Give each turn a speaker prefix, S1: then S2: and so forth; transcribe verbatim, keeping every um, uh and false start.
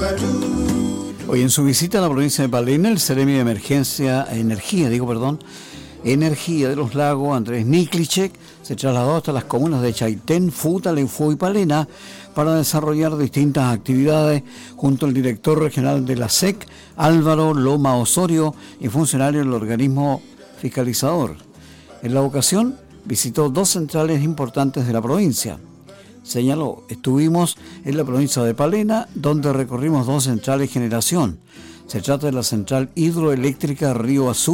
S1: Hoy en su visita a la provincia de Palena, el Seremi de Emergencia, Energía, digo, perdón, Energía de los Lagos, Andrés Niklicek, se trasladó hasta las comunas de Chaitén, Futa, Leufú y Palena para desarrollar distintas actividades junto al director regional de la S E C, Álvaro Loma Osorio, y funcionario del organismo fiscalizador. En la ocasión, visitó dos centrales importantes de la provincia. Señaló, estuvimos en la provincia de Palena, donde recorrimos dos centrales de generación. Se trata de la central hidroeléctrica Río Azul